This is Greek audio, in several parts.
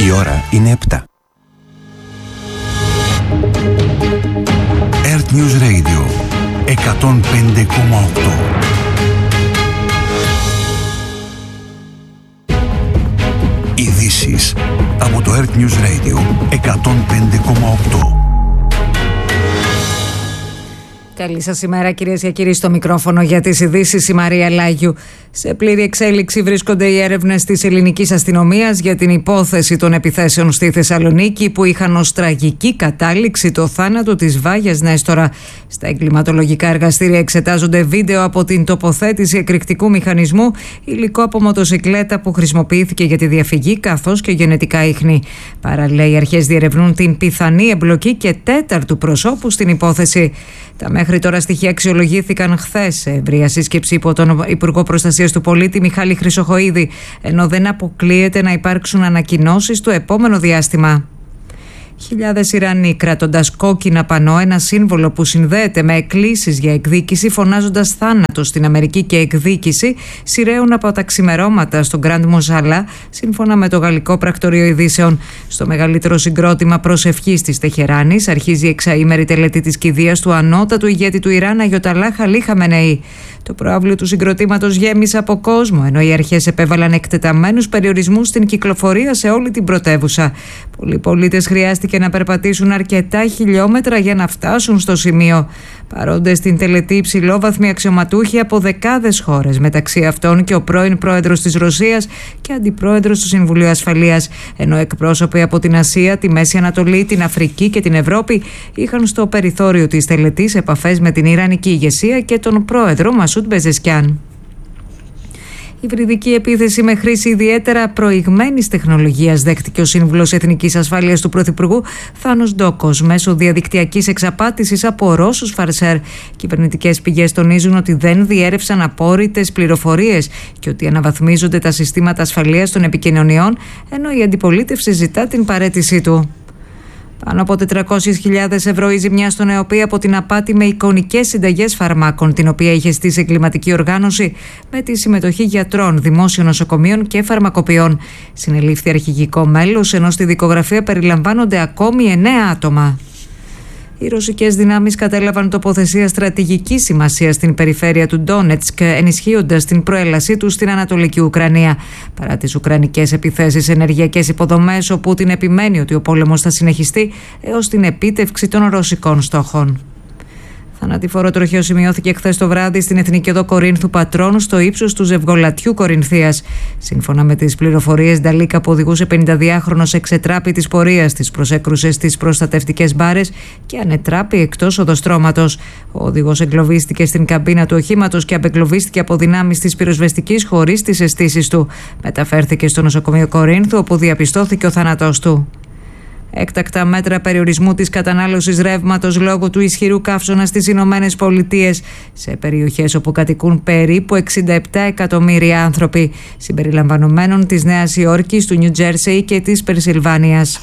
Η ώρα είναι 7. Earth News Radio 105,8. Ειδήσεις από το Earth News Radio 105,8. Καλή σας ημέρα, κυρίες και κύριοι, στο μικρόφωνο για τις ειδήσεις η Μαρία Λάγιου. Σε πλήρη εξέλιξη βρίσκονται οι έρευνες της ελληνικής αστυνομίας για την υπόθεση των επιθέσεων στη Θεσσαλονίκη που είχαν ως τραγική κατάληξη το θάνατο της Βάγιας Νέστορα. Στα εγκληματολογικά εργαστήρια εξετάζονται βίντεο από την τοποθέτηση εκρηκτικού μηχανισμού, υλικό από μοτοσικλέτα που χρησιμοποιήθηκε για τη διαφυγή, καθώς και γενετικά ίχνη. Παράλληλα, οι αρχές διερευνούν την πιθανή εμπλοκή και τέταρτου προσώπου στην υπόθεση. Τα μέχρι τώρα στοιχεία αξιολογήθηκαν χθες σε ευρεία σύσκεψη υπό τον Υπουργό Προστασίας του Πολίτη Μιχάλη Χρυσοχοΐδη, ενώ δεν αποκλείεται να υπάρξουν ανακοινώσεις το επόμενο διάστημα. Χιλιάδες Ιρανοί, κρατώντας κόκκινα πανό, ένα σύμβολο που συνδέεται με εκκλήσεις για εκδίκηση, φωνάζοντας θάνατο στην Αμερική και εκδίκηση, σειραίουν από τα ξημερώματα στο Γκραντ Μοζάλα, σύμφωνα με το γαλλικό πρακτορείο ειδήσεων. Στο μεγαλύτερο συγκρότημα προσευχής της Τεχεράνης αρχίζει η εξαήμερη τελετή της κηδείας του ανώτατου ηγέτη του Ιράν, Αγιοταλάχ Αλί Χαμενεή. Το προαύλιο του συγκροτήματος γέμισε από κόσμο, ενώ οι αρχές επέβαλαν εκτεταμένους περιορισμούς στην κυκλοφορία σε όλη την πρωτεύουσα. Πολλοί πολίτες χρειάστηκε να περπατήσουν αρκετά χιλιόμετρα για να φτάσουν στο σημείο. Παρόντες στην τελετή υψηλόβαθμοι αξιωματούχοι από δεκάδες χώρες, μεταξύ αυτών και ο πρώην πρόεδρος της Ρωσίας και αντιπρόεδρος του Συμβουλίου Ασφαλείας, ενώ εκπρόσωποι από την Ασία, τη Μέση Ανατολή, την Αφρική και την Ευρώπη είχαν στο περιθώριο της τελετής επαφές με την Ιρανική ηγεσία και τον πρόεδρο Μασούντ Πεζεσκιάν. Υβριδική επίθεση με χρήση ιδιαίτερα προηγμένης τεχνολογίας δέχτηκε ο Σύμβουλος Εθνικής Ασφάλειας του Πρωθυπουργού Θάνος Ντόκος μέσω διαδικτυακής εξαπάτησης από Ρώσους φαρσέρ. Κυβερνητικές πηγές τονίζουν ότι δεν διέρευσαν απόρριτες πληροφορίες και ότι αναβαθμίζονται τα συστήματα ασφαλείας των επικοινωνιών, ενώ η αντιπολίτευση ζητά την παραίτησή του. Πάνω από 400.000 ευρώ η ζημιά στον ΕΟΠΗ από την απάτη με εικονικές συνταγές φαρμάκων, την οποία είχε στήσει εγκληματική οργάνωση με τη συμμετοχή γιατρών, δημόσιων νοσοκομείων και φαρμακοποιών. Συνελήφθη αρχηγικό μέλος, ενώ στη δικογραφία περιλαμβάνονται ακόμη 9 άτομα. Οι ρωσικές δυνάμεις κατέλαβαν τοποθεσία στρατηγικής σημασίας στην περιφέρεια του Ντόνετσκ, ενισχύοντας την προέλασή τους στην Ανατολική Ουκρανία. Παρά τις ουκρανικές επιθέσεις σε ενεργειακές υποδομές, ο Πούτιν επιμένει ότι ο πόλεμος θα συνεχιστεί έως την επίτευξη των ρωσικών στόχων. Θανατηφόρο τροχαίο σημειώθηκε χθες το βράδυ στην Εθνική Οδό Κορίνθου Πατρών, στο ύψος του ζευγολατιού Κορινθίας. Σύμφωνα με τις πληροφορίες, Νταλίκα, που οδηγούσε 52χρονος, εξετράπη της πορείας της, προσέκρουσε στις προστατευτικές μπάρες και ανετράπη εκτός οδοστρώματος. Ο οδηγός εγκλωβίστηκε στην καμπίνα του οχήματος και απεγκλωβίστηκε από δυνάμεις της πυροσβεστικής χωρίς τις αισθήσεις του. Μεταφέρθηκε στο νοσοκομείο Κορίνθου, όπου διαπιστώθηκε ο θάνατός του. Έκτακτα μέτρα περιορισμού της κατανάλωσης ρεύματος λόγω του ισχυρού καύσωνα στις Ηνωμένες Πολιτείες, σε περιοχές όπου κατοικούν περίπου 67 εκατομμύρια άνθρωποι, συμπεριλαμβανομένων της Νέας Υόρκης, του Νιου Τζέρσεϊ και της Πενσιλβάνιας.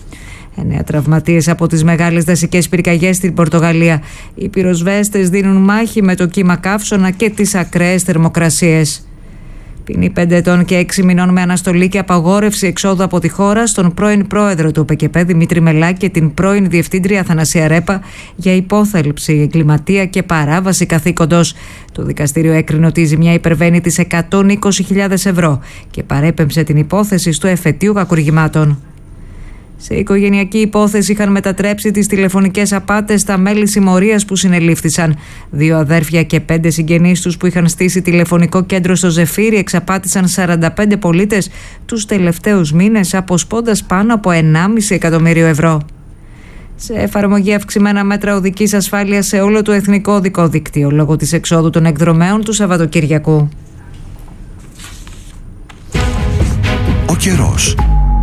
9 τραυματίες από τις μεγάλες δασικές πυρκαγιές στην Πορτογαλία. Οι πυροσβέστες δίνουν μάχη με το κύμα καύσωνα και τις ακραίες θερμοκρασίες. Ποινή 5 ετών και 6 μηνών με αναστολή και απαγόρευση εξόδου από τη χώρα στον πρώην πρόεδρο του ΟΠΕΚΕΠΕ Δημήτρη Μελά και την πρώην διευθύντρια Αθανασία Ρέπα για υπόθαλψη, εγκληματία και παράβαση καθήκοντος. Το δικαστήριο έκρινε ότι η ζημιά υπερβαίνει τις 120.000 ευρώ και παρέπεμψε την υπόθεση στο εφετείο κακουργημάτων. Σε οικογενειακή υπόθεση είχαν μετατρέψει τις τηλεφωνικές απάτες στα μέλη συμμορίας που συνελήφθησαν. 2 αδέρφια και 5 συγγενείς τους που είχαν στήσει τηλεφωνικό κέντρο στο Ζεφύρι εξαπάτησαν 45 πολίτες τους τελευταίους μήνες, αποσπώντας πάνω από 1,5 εκατομμύριο ευρώ. Σε εφαρμογή αυξημένα μέτρα οδικής ασφάλειας σε όλο το εθνικό οδικό δίκτυο λόγω της εξόδου των εκδρομέων του Σαββατοκυριακού. Ο καιρός.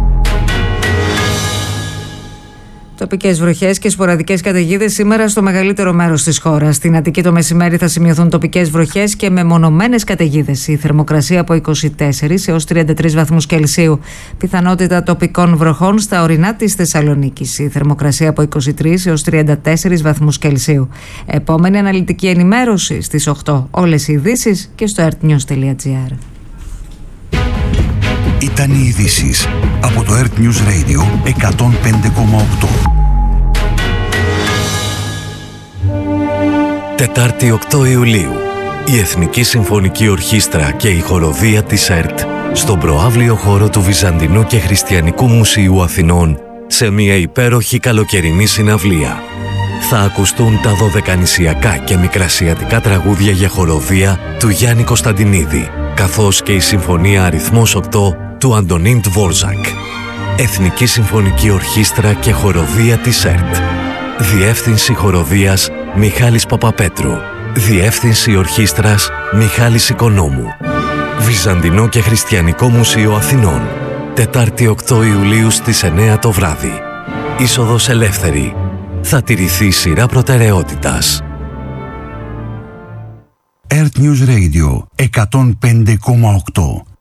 Τοπικές βροχές και σποραδικές καταιγίδες σήμερα στο μεγαλύτερο μέρος της χώρας. Στην Αττική το μεσημέρι θα σημειωθούν τοπικές βροχές και μεμονωμένες καταιγίδες. Η θερμοκρασία από 24 έως 33 βαθμούς Κελσίου. Πιθανότητα τοπικών βροχών στα ορεινά της Θεσσαλονίκης. Η θερμοκρασία από 23 έως 34 βαθμούς Κελσίου. Επόμενη αναλυτική ενημέρωση στις 8. Όλες οι ειδήσεις και στο artnews.gr. Ήταν οι ειδήσεις από το Earth News Radio 105,8. Τετάρτη 8 Ιουλίου, η Εθνική Συμφωνική Ορχήστρα και η χοροδία της ΕΡΤ στον προαύλιο χώρο του Βυζαντινού και Χριστιανικού Μουσείου Αθηνών σε μια υπέροχη καλοκαιρινή συναυλία. Θα ακουστούν τα δωδεκανησιακά και μικρασιατικά τραγούδια για χοροδία του Γιάννη Κωνσταντινίδη, καθώς και η Συμφωνία Αριθμός 8 του Αντωνίν Τβόρζακ. Εθνική Συμφωνική Ορχήστρα και χοροδία της ΕΡΤ. Διεύθυνση χοροδίας Μιχάλης Παπαπέτρου. Διεύθυνση Ορχήστρας Μιχάλης Οικονόμου. Βυζαντινό και Χριστιανικό Μουσείο Αθηνών. Τετάρτη 8 Ιουλίου στις 9 το βράδυ. Είσοδος ελεύθερη. Θα τηρηθεί σειρά προτεραιότητας. Earth News Radio 105,8.